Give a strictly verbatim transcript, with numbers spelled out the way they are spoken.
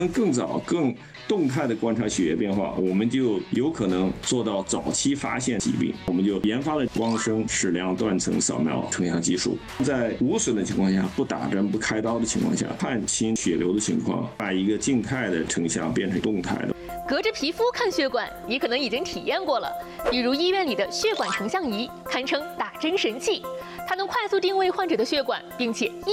更早、更动态的观察血液变化，我们就有可能做到早期发现疾病。我们就研发了光生矢量断层扫描成像技术，在无损的情况下，不打针、不开刀的情况下，看清血流的情况，把一个静态的成像变成动态的。 隔着皮肤看血管，你可能已经体验过了，比如医院里的血管成像仪，堪称打针神器，它能快速定位患者的血管，并且